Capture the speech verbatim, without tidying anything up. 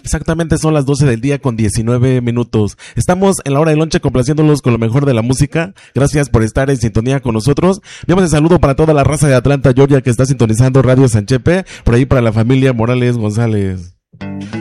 Exactamente son las doce del día con diecinueve minutos. Estamos en la hora de lonche complaciéndolos con lo mejor de la música. Gracias por estar en sintonía con nosotros. Enviamos el saludo para toda la raza de Atlanta, Georgia, que está sintonizando Radio Sanchepe. Por ahí para la familia Morales González.